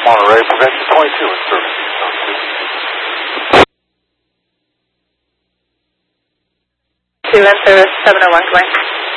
Monterey, Prevention 22 in service. Two in service, 701, going.